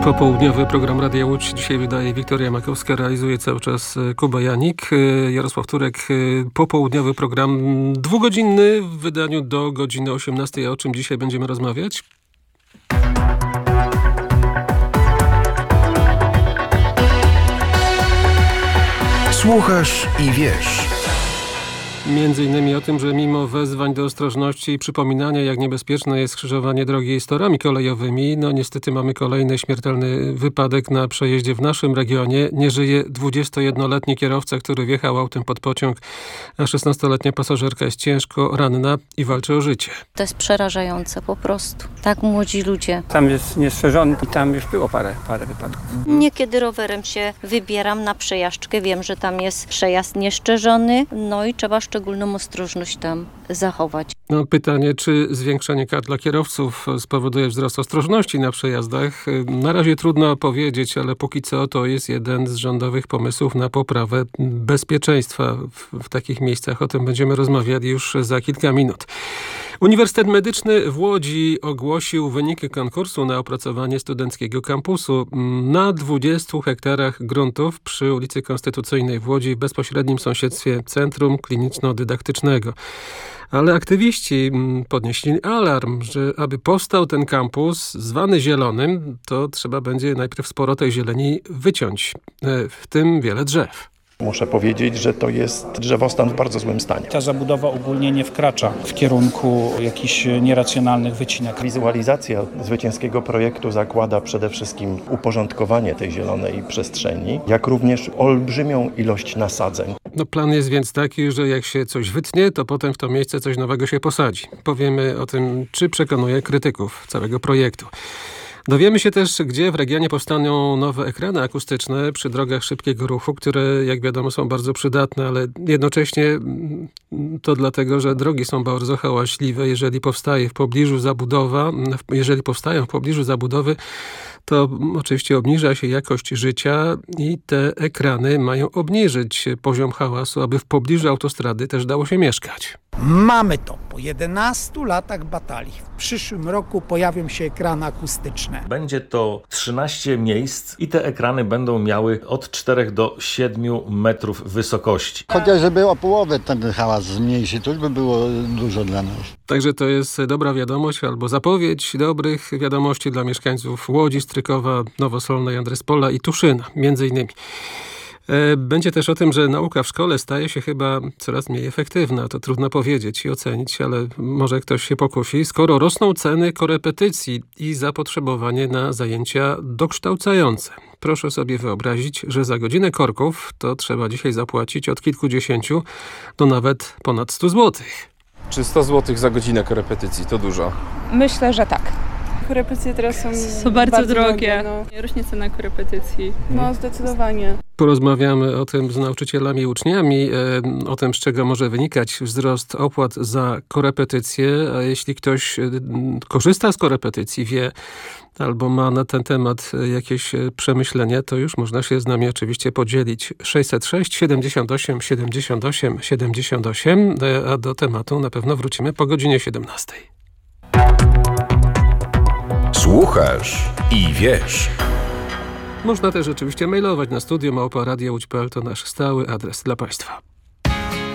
Popołudniowy program Radia Łódź dzisiaj wydaje Wiktoria Makowska, realizuje cały czas Kuba Janik. Jarosław Turek, popołudniowy program dwugodzinny w wydaniu do godziny 18. A o czym dzisiaj będziemy rozmawiać? Słuchasz i wiesz. Między innymi o tym, że mimo wezwań do ostrożności i przypominania, jak niebezpieczne jest skrzyżowanie drogi z torami kolejowymi, niestety mamy kolejny śmiertelny wypadek na przejeździe w naszym regionie. Nie żyje 21-letni kierowca, który wjechał autem pod pociąg, a 16-letnia pasażerka jest ciężko ranna i walczy o życie. To jest przerażające po prostu. Tak młodzi ludzie. Tam jest niestrzeżony i tam już było parę wypadków. Niekiedy rowerem się wybieram na przejażdżkę. Wiem, że tam jest przejazd nieszczerzony, i trzeba szczególną ostrożność tam zachować. Pytanie, czy zwiększenie kar dla kierowców spowoduje wzrost ostrożności na przejazdach? Na razie trudno powiedzieć, ale póki co to jest jeden z rządowych pomysłów na poprawę bezpieczeństwa w takich miejscach. O tym będziemy rozmawiali już za kilka minut. Uniwersytet Medyczny w Łodzi ogłosił wyniki konkursu na opracowanie studenckiego kampusu na 20 hektarach gruntów przy ulicy Konstytucyjnej w Łodzi w bezpośrednim sąsiedztwie Centrum Kliniczno-Dydaktycznego. Ale aktywiści podnieśli alarm, że aby powstał ten kampus zwany zielonym, to trzeba będzie najpierw sporo tej zieleni wyciąć, w tym wiele drzew. Muszę powiedzieć, że to jest drzewostan w bardzo złym stanie. Ta zabudowa ogólnie nie wkracza w kierunku jakichś nieracjonalnych wycinek. Wizualizacja zwycięskiego projektu zakłada przede wszystkim uporządkowanie tej zielonej przestrzeni, jak również olbrzymią ilość nasadzeń. Plan jest więc taki, że jak się coś wytnie, to potem w to miejsce coś nowego się posadzi. Powiemy o tym, czy przekonuje krytyków całego projektu. Dowiemy się też, gdzie w regionie powstaną nowe ekrany akustyczne przy drogach szybkiego ruchu, które jak wiadomo są bardzo przydatne, ale jednocześnie to dlatego, że drogi są bardzo hałaśliwe. Jeżeli powstają w pobliżu zabudowy, to oczywiście obniża się jakość życia i te ekrany mają obniżyć poziom hałasu, aby w pobliżu autostrady też dało się mieszkać. Mamy to po 11 latach batalii. W przyszłym roku pojawią się ekrany akustyczne. Będzie to 13 miejsc i te ekrany będą miały od 4 do 7 metrów wysokości. Chociaż żeby o połowę ten hałas zmniejszyć, to już by było dużo dla nas. Także to jest dobra wiadomość albo zapowiedź dobrych wiadomości dla mieszkańców Łodzi, Strykowa, Nowosolnej, Andrespola i Tuszyna, między innymi. Będzie też o tym, że nauka w szkole staje się chyba coraz mniej efektywna. To trudno powiedzieć i ocenić, ale może ktoś się pokusi. Skoro rosną ceny korepetycji i zapotrzebowanie na zajęcia dokształcające. Proszę sobie wyobrazić, że za godzinę korków to trzeba dzisiaj zapłacić od kilkudziesięciu do nawet ponad 100 złotych. Czy 100 zł za godzinę korepetycji to dużo? Myślę, że tak. Korepetycje teraz są bardzo drogie. Rośnie cena korepetycji. Zdecydowanie. Porozmawiamy o tym z nauczycielami i uczniami, o tym, z czego może wynikać wzrost opłat za korepetycje. A jeśli ktoś korzysta z korepetycji, wie albo ma na ten temat jakieś przemyślenia, to już można się z nami oczywiście podzielić. 606 78 78 78, a do tematu na pewno wrócimy po godzinie 17. Słuchasz i wiesz. Można też rzeczywiście mailować na studio @radiołódź.pl, to nasz stały adres dla Państwa.